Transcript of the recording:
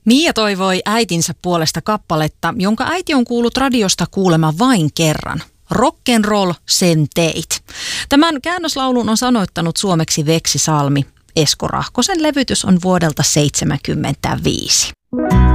Mia toivoi äitinsä puolesta kappaletta, jonka äiti on kuullut radiosta kuulemma vain kerran. Rock'n'roll, sen teit. Tämän käännöslaulun on sanoittanut suomeksi Veksi Salmi. Esko Rahkosen levytys on vuodelta 1975.